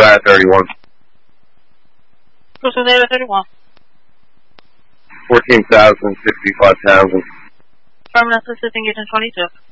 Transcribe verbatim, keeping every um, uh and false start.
Dial thirty-one. Cruiser Dial thirty-one. fourteen thousand, sixty-five thousand. Permanent assisting agent twenty-two.